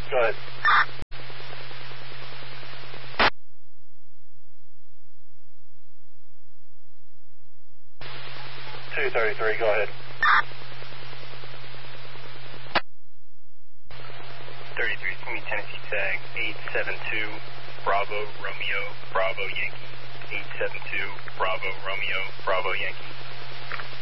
Go ahead. 233, go ahead. 33, it's going to be Tennessee tag 872 Bravo Romeo Bravo Yankee. 872 Bravo Romeo Bravo Yankee.